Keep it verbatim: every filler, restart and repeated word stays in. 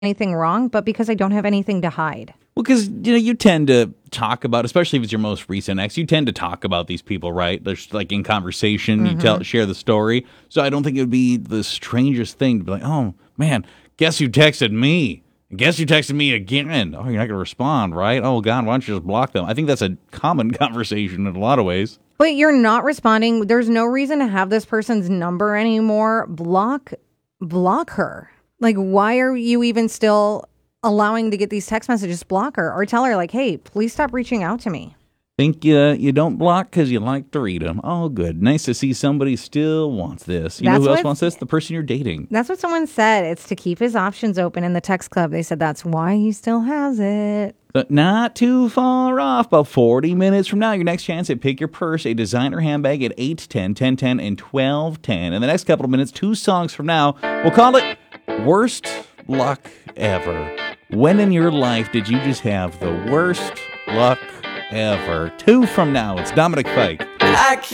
anything wrong, but because I don't have anything to hide. Well, because, you know, you tend to talk about, especially if it's your most recent ex, you tend to talk about these people, right? There's like in conversation, mm-hmm. you tell, share the story. So I don't think it would be the strangest thing to be like, oh, man, guess you texted me. Guess you texted me again. Oh, you're not going to respond, right? Oh, God, why don't you just block them? I think that's a common conversation in a lot of ways. But you're not responding. There's no reason to have this person's number anymore. Block, block her. Like, why are you even still allowing to get these text messages? Block her or tell her, like, hey, please stop reaching out to me. Think uh, you don't block because you like to read them. Oh, good. Nice to see somebody still wants this. You that's know who else what, wants this? The person you're dating. That's what someone said. It's to keep his options open in the text club. They said that's why he still has it. But not too far off. About forty minutes from now, your next chance at Pick Your Purse, a designer handbag at eight ten, ten ten, and twelve ten. In the next couple of minutes, two songs from now, we'll call it Worst Luck Ever. When in your life did you just have the worst luck ever? Two from now, it's Dominic Fike.